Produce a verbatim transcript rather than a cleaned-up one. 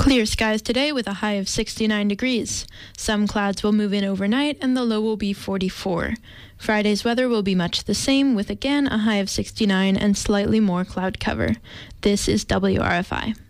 Clear skies today with a high of sixty-nine degrees. Some clouds will move in overnight and the low will be forty-four. Friday's weather will be much the same with again a high of sixty-nine and slightly more cloud cover. This is W R F I.